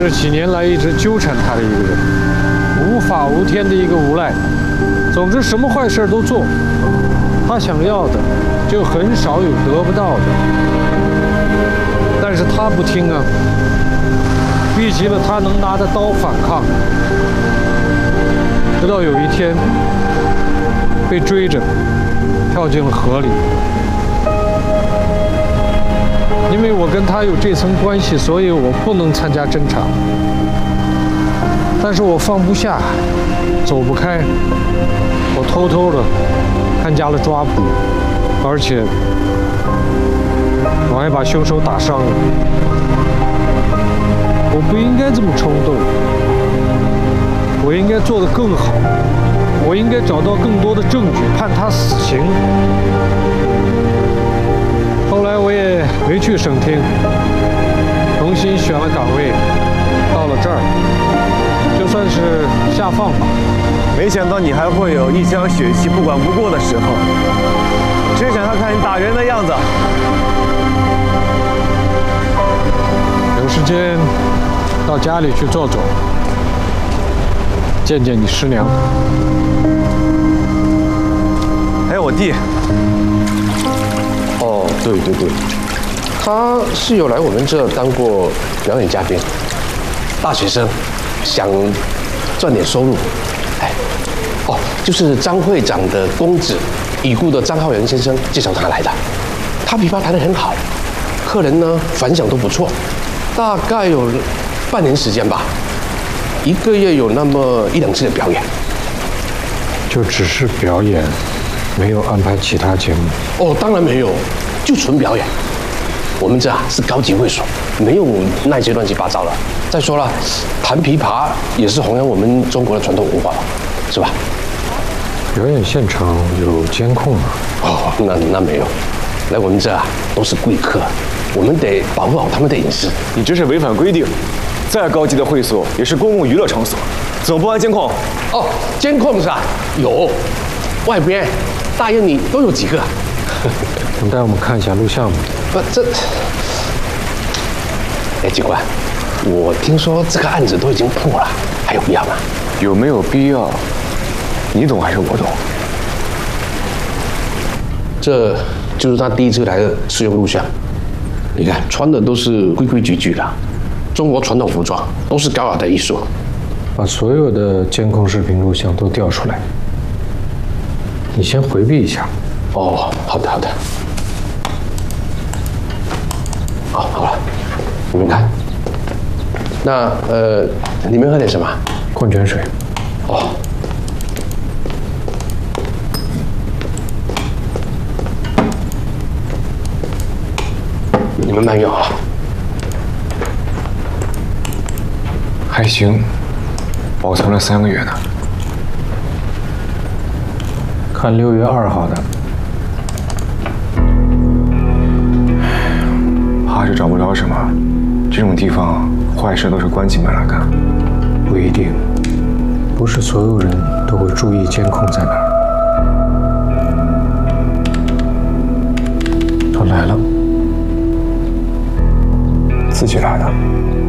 这几年来一直纠缠他的一个人，无法无天的一个无赖。总之，什么坏事都做。他想要的，就很少有得不到的。但是他不听啊，逼急了他能拿着刀反抗。直到有一天，被追着跳进了河里。因为我跟他有这层关系，所以我不能参加侦查。但是我放不下，走不开，我偷偷的参加了抓捕，而且我还把凶手打伤了。我不应该这么冲动，我应该做得更好，我应该找到更多的证据，判他死刑。后来我也没去省厅，重新选了岗位，到了这儿，就算是下放吧。 没想到你还会有一腔血气不管不顾的时候，真想要看你打人的样子。 有时间到家里去坐坐，见见你师娘。 还有我弟。 哦，对，他是有来我们这当过表演嘉宾，大学生，想赚点收入。就是张会长的公子，已故的张浩然先生介绍他来的。他琵琶弹得很好，客人呢反响都不错，大概有半年时间吧，一个月有那么1-2次的表演。 就只是表演，没有安排其他节目？ 哦，当然没有，就纯表演。我们这是高级会所，没有那些乱七八糟的。再说了，弹琵琶也是弘扬我们中国的传统文化，是吧？ 表演现场有监控吗？ 哦，那没有，来我们这都是贵客，我们得保护好他们的隐私。 你这是违反规定，再高级的会所也是公共娱乐场所，怎么不安监控？ 哦，监控是吧？有，外边、大院里都有几个。 能带我们看一下录像吗？ 警官，我听说这个案子都已经破了，还有必要吗？ 有没有必要？你懂还是我懂？ 这就是他第一次来的试用录像。你看，穿的都是规规矩矩的，中国传统服装，都是高雅的艺术。 把所有的监控视频录像都调出来。你先回避一下。 哦，好的。好了，你们看。那你们喝点什么？ 矿泉水。 哦。你们慢用啊。 还行，保存了3个月呢。 看6月2号的。 怕是找不着什么。这种地方，坏事都是关起门来干。 不一定，不是所有人都会注意监控在哪儿。他来了。 自己来的。